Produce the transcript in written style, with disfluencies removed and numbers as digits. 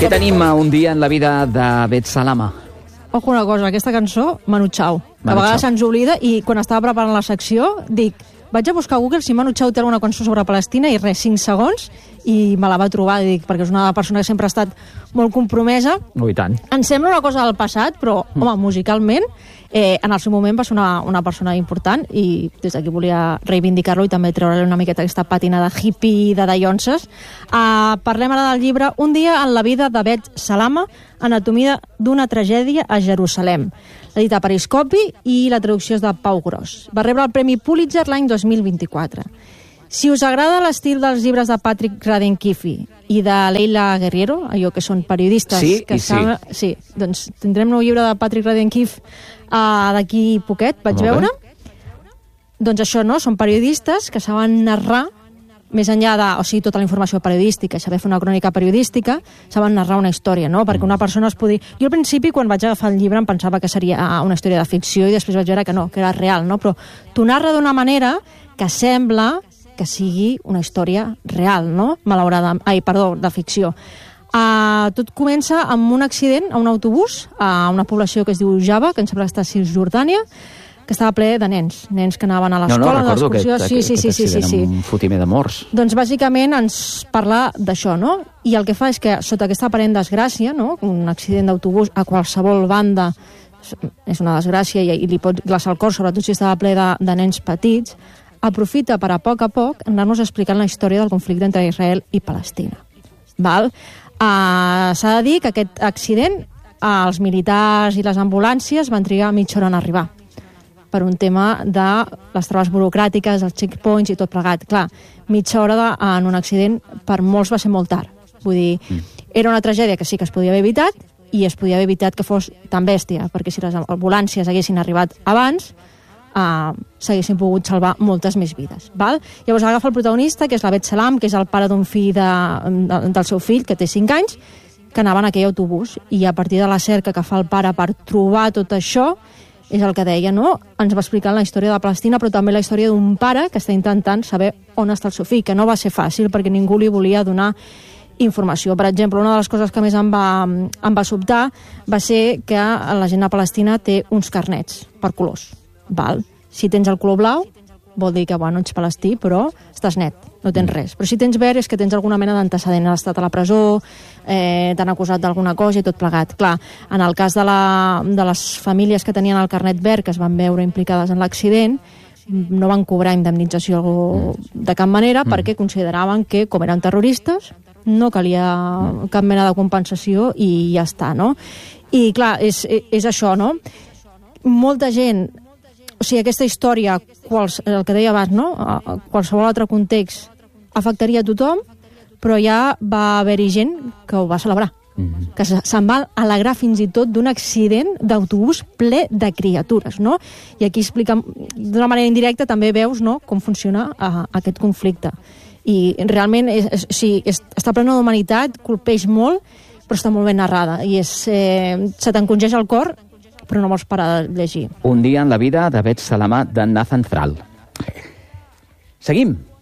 Què tenim a Un dia en la vida de Bet Salama? Ojo una cosa, aquesta cançó, Manu Chao, que a vegades se'ns oblida, i quan estava preparant la secció dic, vaig a buscar a Google si Manu Chao té alguna cançó sobre Palestina, i res, 5 segons, i me la va trobar, dic, perquè és una persona que sempre ha estat molt compromesa. Oh, i tant. Em sembla una cosa del passat, però, home, musicalment, en el seu moment va ser una persona important, i des d'aquí volia reivindicar-lo i també treure-li una miqueta aquesta pàtina de hippie de dallonses. Parlem ara del llibre Un dia en la vida de Bet Salama, Anatomia d'una tragèdia a Jerusalem. L'edita Periscopi i la traducció és de Pau Gros. Va rebre el Premi Pulitzer l'any 2024. Si us agrada l'estil dels llibres de Patrick Radden Keefe i de Leila Guerriero, allò que són periodistes... Sí, doncs tindrem un nou llibre de Patrick Radden Keefe d'aquí poquet, vaig veure. Doncs això, no? Són periodistes que saben narrar, més enllà de, o sigui, tota la informació periodística, saber fer una crònica periodística, saben narrar una història, no? Perquè una persona es podia... Jo al principi, quan vaig agafar el llibre, em pensava que seria una història de ficció i després vaig veure que no, que era real, no? Però t'ho narra d'una manera que sembla que sigui una història real, no? De ficció. Tot comença amb un accident a un autobús a una població que es diu Java, que em sembla que està a Cisjordània, que estava ple de nens que anaven a l'escola, a l'excursió. Sí. Un fotimer de morts. Doncs bàsicament ens parla d'això, no? I el que fa és que sota aquesta aparent desgràcia, no? Un accident d'autobús a qualsevol banda és una desgràcia i li pot glaçar el cor, sobretot si estava ple de nens petits, aprofita per a poc anar-nos explicant la història del conflicte entre Israel i Palestina. Val? S'ha de dir que aquest accident els militars i les ambulàncies van trigar mitja hora en arribar per un tema de les traves burocràtiques, els checkpoints i tot plegat. Clar, mitja hora en un accident per molts va ser molt tard. Vull dir, era una tragèdia que sí que es podia haver evitat i es podia haver evitat que fos tan bèstia, perquè si les ambulàncies haguessin arribat abans, s'haguessin pogut salvar moltes més vides. Val? Llavors agafa el protagonista, que és la Bet Salam, que és el pare d'un fill del seu fill, que té 5 anys, que anava en aquell autobús, i a partir de la cerca que fa el pare per trobar tot això, és el que deia, no? Ens va explicant la història de Palestina, però també la història d'un pare que està intentant saber on està el seu fill, que no va ser fàcil perquè ningú li volia donar informació. Per exemple, una de les coses que més em va sobtar va ser que la gent a Palestina té uns carnets per colors. Val? Si tens el color blau, vol dir que, bueno, ets palestí, però estàs net, no tens res. Però si tens verd és que tens alguna mena d'antecedent, has estat a la presó, t'han acusat d'alguna cosa i tot plegat. Clar, en el cas de les famílies que tenien el carnet verd, que es van veure implicades en l'accident, no van cobrar indemnització de cap manera perquè consideraven que, com eren terroristes, no calia cap mena de compensació i ja està, no? I clar, és això, no? Molta gent... O sigui, aquesta història, el que deia abans, no? Qualsevol altre context afectaria a tothom, però ja va haver-hi gent que ho va celebrar, que se'n va alegrar fins i tot d'un accident d'autobús ple de criatures, no? I aquí explica, d'una manera indirecta, també veus, no?, com funciona aquest conflicte. I realment està plena d'humanitat, colpeix molt, però està molt ben narrada, i se t'encongeix el cor, però no vols parar de llegir. Un dia en la vida de Bet Salama, de Nathan Thrall. Seguim.